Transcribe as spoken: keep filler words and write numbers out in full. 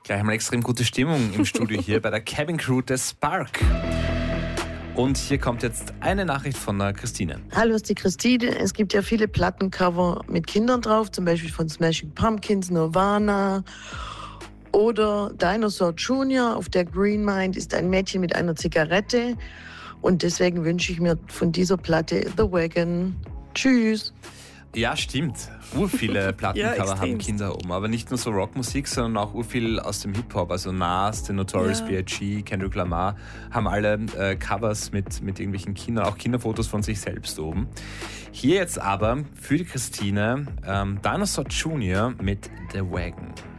Gleich einmal extrem gute Stimmung im Studio hier bei der Cabin Crew des Spark. Und hier kommt jetzt eine Nachricht von der Christine. Hallo, ist die Christine. Es gibt ja viele Plattencover mit Kindern drauf, zum Beispiel von Smashing Pumpkins, Nirvana oder Dinosaur Junior. Auf der Green Mind ist ein Mädchen mit einer Zigarette. Und deswegen wünsche ich mir von dieser Platte The Wagon. Tschüss. Ja, stimmt. Urviele Plattencover Ja, haben Kinder oben. Aber nicht nur so Rockmusik, sondern auch urviel aus dem Hip-Hop. Also Nas, The Notorious Ja. B I G, Kendrick Lamar haben alle äh, Covers mit, mit irgendwelchen Kindern, auch Kinderfotos von sich selbst oben. Hier jetzt aber für die Christine ähm, Dinosaur Junior mit The Wagon.